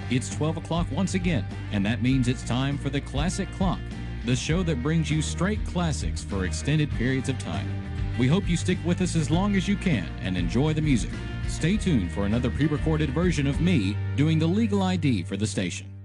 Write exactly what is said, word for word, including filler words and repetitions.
It's twelve o'clock once again, and that means it's time for the Classic Clock, the show that brings you straight classics for extended periods of time. We hope you stick with us as long as you can and enjoy the music. Stay tuned for another pre-recorded version of me doing the legal I D for the station.